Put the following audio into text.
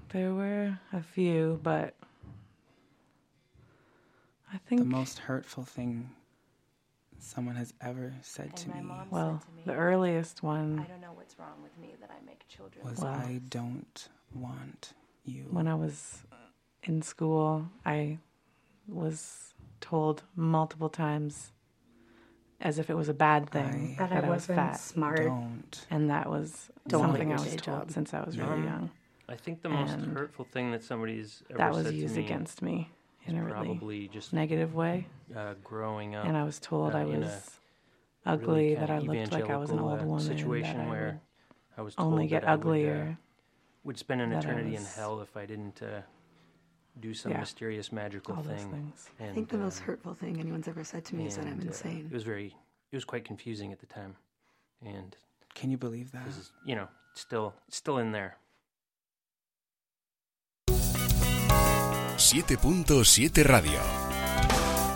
There were a few, but I think... The most hurtful thing someone has ever said to me. Well, the earliest one... I don't know what's wrong with me that I make children. Was I don't want you. When I was in school, I was told multiple times, as if it was a bad thing, that I was fat. Smart. And that was something I was told since I was really young. I think the most hurtful thing that somebody's ever that said was to used me against me in a probably really just negative way. Growing up, and I was told I in was a ugly, really that I looked like I was an old woman, situation that where I was would told only get that uglier. Would spend an that I eternity in was- hell if I didn't do some mysterious magical all those thing. things. I think the most hurtful thing anyone's ever said to me is that I'm insane. It was quite confusing at the time, and can you believe that? This is, still in there. 7.7 Radio.